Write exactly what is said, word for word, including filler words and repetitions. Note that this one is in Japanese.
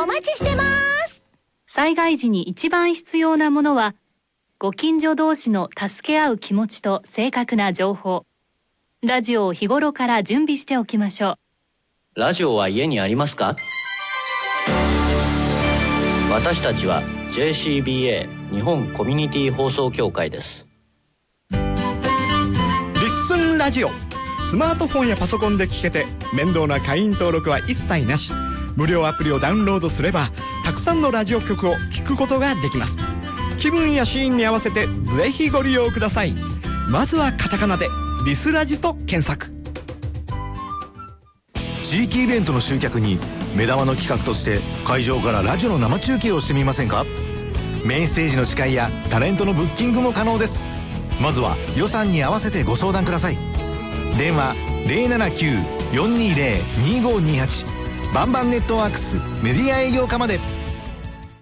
お待ちしてます。 災害時に一番必要なものは、ご近所同士の助け合う気持ちと正確な情報。ラジオを日頃から準備しておきましょう。ラジオは家にありますか？私たちは ジェーシービーエー 日本コミュニティ放送協会です。 リッスンラジオ、スマートフォンやパソコンで聞けて面倒な会員登録は一切なし。無料アプリをダウンロードすればたくさんのラジオ局を聞くことができます。気分やシーンに合わせてぜひご利用ください。まずはカタカナでリスラジと検索。 地域イベントの集客に目玉の企画として会場からラジオの生中継をしてみませんか？メインステージの司会やタレントのブッキングも可能です。まずは予算に合わせてご相談ください。電話 ゼロななきゅう よんにゼロ にごにはち バンバンネットワークスメディア営業課まで。